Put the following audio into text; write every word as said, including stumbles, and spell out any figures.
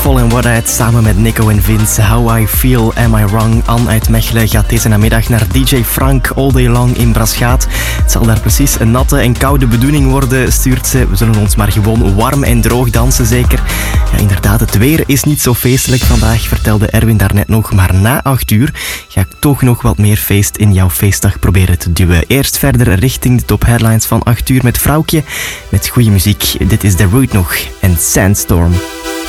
Colin Woodhead samen met Nico en Vince. How I Feel, Am I Wrong? Anne uit Mechelen gaat deze namiddag naar D J Frank All Day Long in Braschaat. Het zal daar precies een natte en koude bedoeling worden, stuurt ze. We zullen ons maar gewoon warm en droog dansen, zeker. Ja, inderdaad, het weer is niet zo feestelijk vandaag, vertelde Erwin daarnet nog. Maar na acht uur ga ik toch nog wat meer feest in jouw feestdag proberen te duwen. Eerst verder richting de top headlines van acht uur met Vrouwtje. Met goede muziek. Dit is The Root nog en Sandstorm.